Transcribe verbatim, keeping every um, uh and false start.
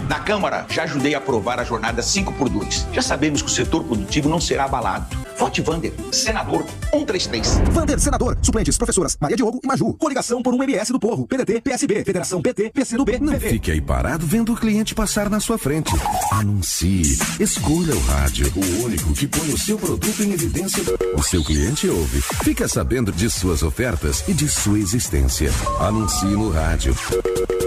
Na Câmara, já ajudei a aprovar a jornada cinco por dois. Já sabemos que o setor produtivo não será abalado. Vote Vander, senador cento e trinta e três. Vander, senador. Suplentes, professoras Maria Diogo e Maju. Coligação por um M S do Povo. P D T, P S B, Federação P T, P C do B. Não fique aí parado vendo o cliente passar na sua frente. Anuncie. Escolha o rádio. O único que põe o seu produto em evidência. O seu cliente ouve. Fica sabendo de suas ofertas e de sua existência. Anuncie no rádio.